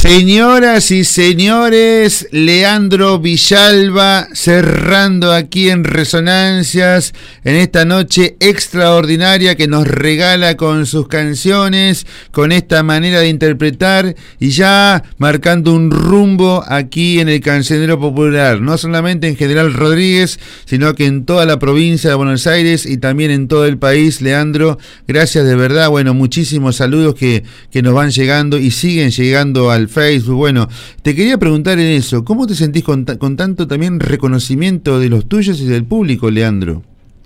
Señoras y señores, Leandro Villalba cerrando aquí en Resonancias en esta noche extraordinaria que nos regala con sus canciones, con esta manera de interpretar y ya marcando un rumbo aquí en el Cancionero Popular, no solamente en General Rodríguez, sino que en toda la provincia de Buenos Aires y también en todo el país. Leandro, gracias de verdad, bueno, muchísimos saludos que nos van llegando y siguen llegando al Facebook. Bueno, te quería preguntar en eso, ¿cómo te sentís con tanto también reconocimiento de los tuyos y del público, Leandro?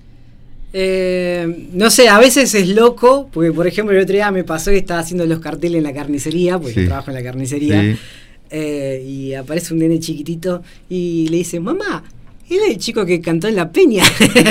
No sé, a veces es loco, porque por ejemplo el otro día me pasó que estaba haciendo los carteles en la carnicería, porque yo trabajo en la carnicería, y aparece un nene chiquitito y le dice, mamá, él es el chico que cantó en la peña.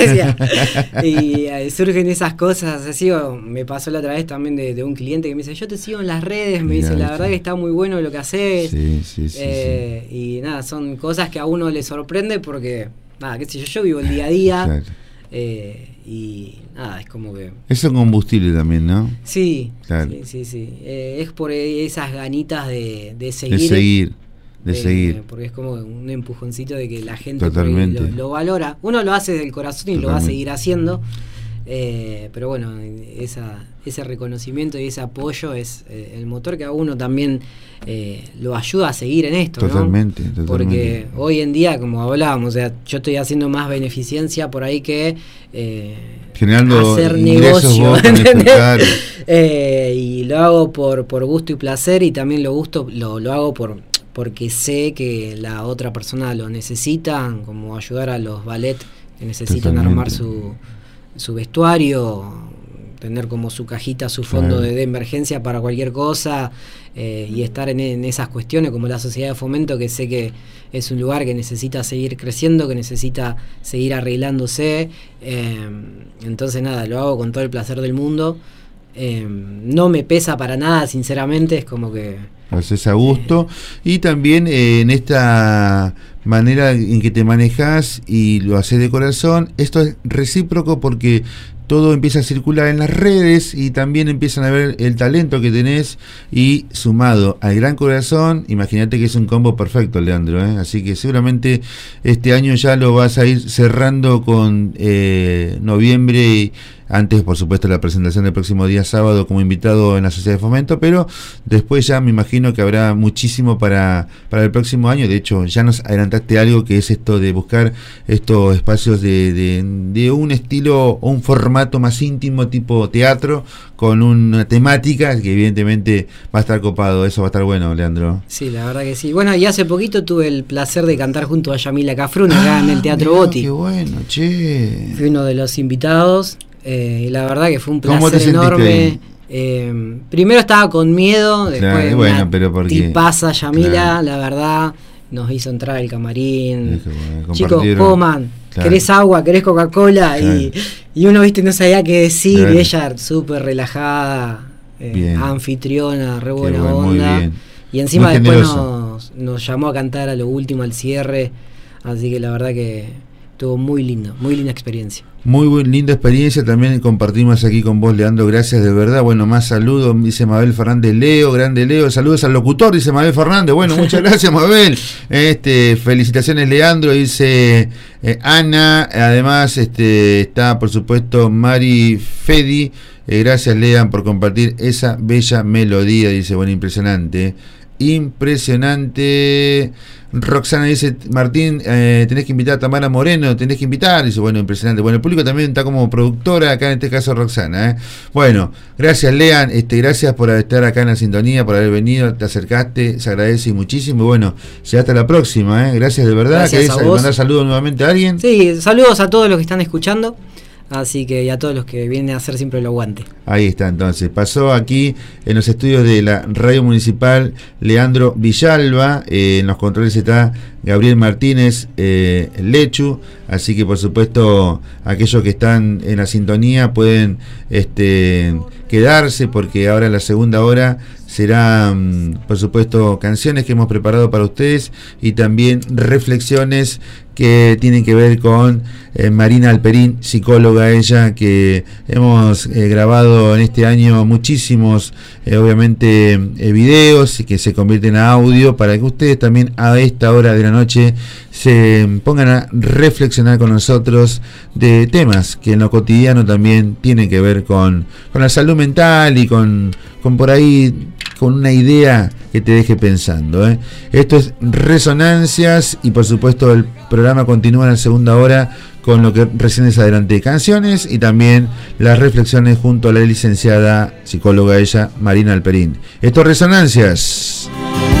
Y surgen esas cosas así. Me pasó la otra vez también de un cliente que me dice, yo te sigo en las redes, me dice, la verdad que está muy bueno lo que haces. Y nada, son cosas que a uno le sorprende porque, nada, qué sé yo vivo el día a día. Claro. Y nada, es como que... Es un combustible también, ¿no? Sí, claro. Sí. Es por esas ganitas de seguir. De seguir. Porque es como un empujoncito de que la gente lo valora. Uno lo hace del corazón y lo va a seguir haciendo. Pero bueno, ese reconocimiento y ese apoyo es el motor que a uno también lo ayuda a seguir en esto, totalmente, ¿no? Porque hoy en día, como hablábamos, o sea, yo estoy haciendo más beneficencia por ahí que generando hacer negocio, y lo hago por gusto y placer, y también lo hago porque sé que la otra persona lo necesita, como ayudar a los ballet que necesitan armar su vestuario, tener como su cajita, su fondo de emergencia para cualquier cosa, y estar en esas cuestiones como la sociedad de fomento, que sé que es un lugar que necesita seguir creciendo, que necesita seguir arreglándose. Entonces nada, lo hago con todo el placer del mundo. No me pesa para nada, sinceramente, es como que lo haces a gusto, y también en esta manera en que te manejas y lo haces de corazón, esto es recíproco porque todo empieza a circular en las redes y también empiezan a ver el talento que tenés, y sumado al gran corazón, imagínate que es un combo perfecto, Leandro, así que seguramente este año ya lo vas a ir cerrando con noviembre, y antes por supuesto la presentación del próximo día sábado como invitado en la Sociedad de Fomento, pero después ya me imagino que habrá muchísimo para el próximo año. De hecho ya nos adelantaste algo, que es esto de buscar estos espacios de un estilo o un formato más íntimo, tipo teatro, con una temática que evidentemente va a estar copado. Eso va a estar bueno, Leandro. Sí, la verdad que sí. Bueno, y hace poquito tuve el placer de cantar junto a Yamila Cafrún acá en el Teatro Boti. Qué bueno, che. Fui uno de los invitados, y la verdad que fue un placer enorme. Primero estaba con miedo, después tipaza Yamila, la verdad, nos hizo entrar al camarín. Chicos, coman. ¿Querés agua? ¿Querés Coca-Cola? Y uno, viste, no sabía qué decir, y ella súper relajada, anfitriona, re buena onda, y encima después nos llamó a cantar a lo último, al cierre, así que la verdad que estuvo muy lindo, muy linda experiencia. Muy linda experiencia, también compartimos aquí con vos, Leandro, gracias de verdad. Bueno, más saludos, dice Mabel Fernández, Leo, grande Leo, saludos al locutor, dice Mabel Fernández. Bueno, muchas gracias, Mabel. Felicitaciones, Leandro, dice Ana. Además está por supuesto Mari Fedi, gracias, Lean, por compartir esa bella melodía, dice. Bueno, impresionante. Roxana dice, Martín, tenés que invitar a Tamara Moreno, tenés que invitar, dice. Bueno, impresionante. Bueno, el público también está como productora acá, en este caso Roxana, Bueno, gracias, Lean, gracias por estar acá en la sintonía, por haber venido, te acercaste, se agradece muchísimo. Bueno, ya hasta la próxima, gracias de verdad. ¿Querés mandar saludos nuevamente a alguien? Sí, saludos a todos los que están escuchando. Así que, y a todos los que vienen a hacer siempre el aguante. Ahí está, entonces. Pasó aquí en los estudios de la Radio Municipal Leandro Villalba. En los controles está Gabriel Martínez Lechu. Así que, por supuesto, aquellos que están en la sintonía pueden quedarse, porque ahora en la segunda hora serán, por supuesto, canciones que hemos preparado para ustedes, y también reflexiones que tienen que ver con Marina Alperín, psicóloga ella, que hemos grabado en este año muchísimos, obviamente, videos y que se convierten a audio para que ustedes también a esta hora de la noche se pongan a reflexionar con nosotros de temas que en lo cotidiano también tienen que ver con la salud mental y con por ahí, con una idea que te deje pensando. Esto es Resonancias y por supuesto el programa continúa en la segunda hora con lo que recién les adelanté, canciones y también las reflexiones junto a la licenciada psicóloga ella, Marina Alperín. Esto es Resonancias.